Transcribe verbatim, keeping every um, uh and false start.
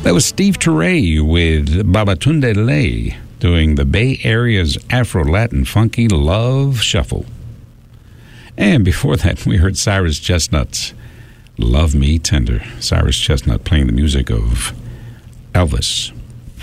That was Steve Teray with Babatunde Lay doing the Bay Area's Afro-Latin funky Love Shuffle. And before that, we heard Cyrus Chestnut's Love Me Tender. Cyrus Chestnut playing the music of Elvis.